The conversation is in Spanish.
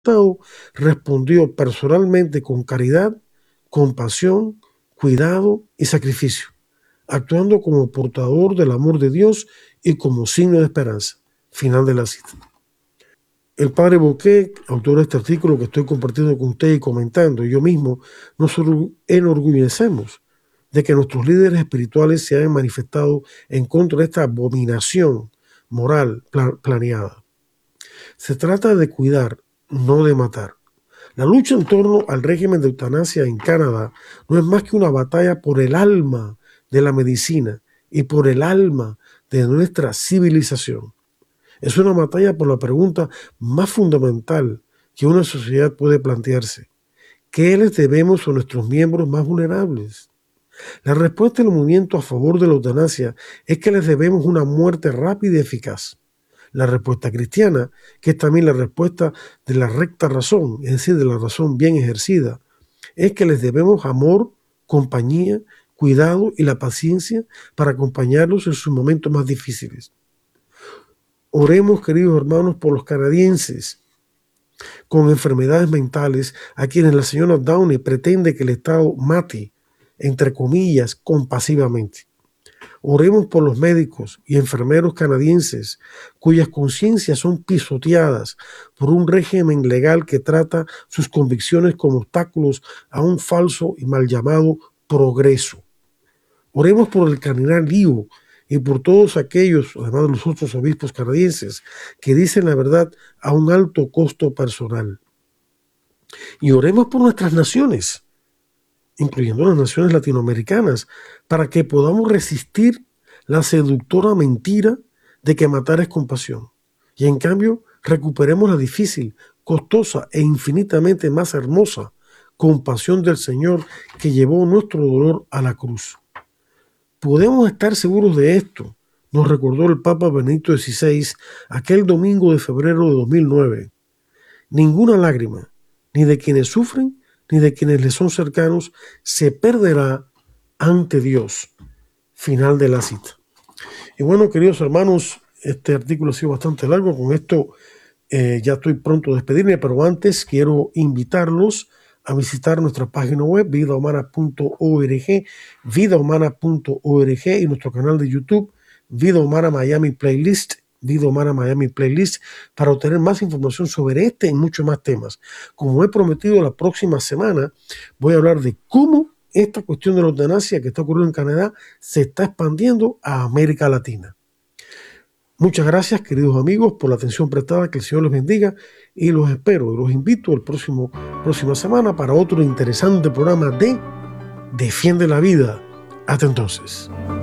Estado respondió personalmente con caridad, compasión, cuidado y sacrificio, actuando como portador del amor de Dios y como signo de esperanza. Final de la cita. El padre Bouquet, autor de este artículo que estoy compartiendo con usted y comentando, y yo mismo, nos enorgullecemos de que nuestros líderes espirituales se hayan manifestado en contra de esta abominación moral planeada. Se trata de cuidar, no de matar. La lucha en torno al régimen de eutanasia en Canadá no es más que una batalla por el alma de la medicina y por el alma de nuestra civilización. Es una batalla por la pregunta más fundamental que una sociedad puede plantearse. ¿Qué les debemos a nuestros miembros más vulnerables? La respuesta del movimiento a favor de la eutanasia es que les debemos una muerte rápida y eficaz. La respuesta cristiana, que es también la respuesta de la recta razón, es decir, de la razón bien ejercida, es que les debemos amor, compañía, cuidado y la paciencia para acompañarlos en sus momentos más difíciles. Oremos, queridos hermanos, por los canadienses con enfermedades mentales a quienes la señora Downey pretende que el Estado mate, entre comillas, compasivamente. Oremos por los médicos y enfermeros canadienses cuyas conciencias son pisoteadas por un régimen legal que trata sus convicciones como obstáculos a un falso y mal llamado progreso. Oremos por el cardenal Liu y por todos aquellos, además de los otros obispos canadienses, que dicen la verdad a un alto costo personal. Y oremos por nuestras naciones, incluyendo las naciones latinoamericanas, para que podamos resistir la seductora mentira de que matar es compasión. Y en cambio, recuperemos la difícil, costosa e infinitamente más hermosa compasión del Señor que llevó nuestro dolor a la cruz. Podemos estar seguros de esto, nos recordó el Papa Benedicto XVI aquel domingo de febrero de 2009. Ninguna lágrima, ni de quienes sufren, ni de quienes les son cercanos, se perderá ante Dios. Final de la cita. Y bueno, queridos hermanos, este artículo ha sido bastante largo. Con esto ya estoy pronto a despedirme, pero antes quiero invitarlos a visitar nuestra página web vidahumana.org, vidahumana.org y nuestro canal de YouTube, Vida Humana Miami Playlist, Vida Humana Miami Playlist, para obtener más información sobre este y muchos más temas. Como he prometido, la próxima semana voy a hablar de cómo esta cuestión de la eutanasia que está ocurriendo en Canadá se está expandiendo a América Latina. Muchas gracias, queridos amigos, por la atención prestada. Que el Señor les bendiga y los espero y los invito la próxima semana para otro interesante programa de Defiende la Vida. Hasta entonces.